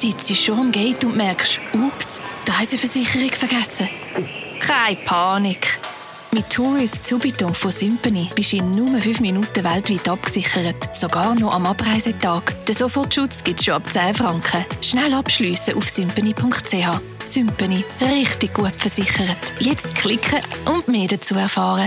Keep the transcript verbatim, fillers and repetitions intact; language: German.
sitzt schon am Gate und merkst, ups, die Reiseversicherung vergessen. Keine Panik. Mit Tourist Subito von Symphony bist du in nur fünf Minuten weltweit abgesichert. Sogar noch am Abreisetag. Den Sofortschutz gibt es schon ab zehn Franken. Schnell abschliessen auf symphony punkt c h. Symphony. Richtig gut versichert. Jetzt klicken und mehr dazu erfahren.